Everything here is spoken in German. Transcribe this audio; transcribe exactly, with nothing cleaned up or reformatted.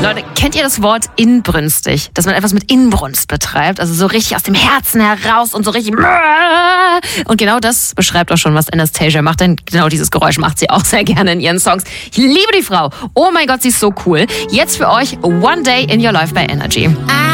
Leute, kennt ihr das Wort inbrünstig? Dass man etwas mit Inbrunst betreibt, also so richtig aus dem Herzen heraus und so richtig... Und genau das beschreibt auch schon, was Anastacia macht, denn genau dieses Geräusch macht sie auch sehr gerne in ihren Songs. Ich liebe die Frau. Oh mein Gott, sie ist so cool. Jetzt für euch One Day in Your Life bei Energy.